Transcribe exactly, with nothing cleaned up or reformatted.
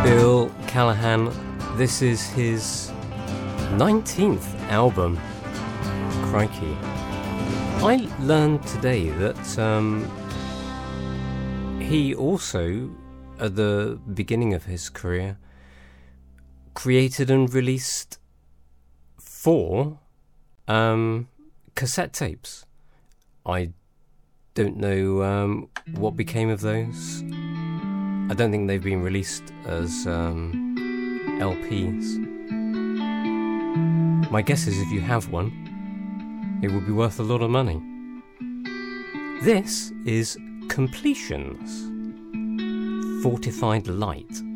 Bill Callahan. This is his nineteenth album. Crikey. I learned today that um, he also, at the beginning of his career, created and released four um, cassette tapes. I don't know um, what became of those. I don't think they've been released as um, L Ps. My guess is if you have one, it would be worth a lot of money. This is Completions, Fortified Light.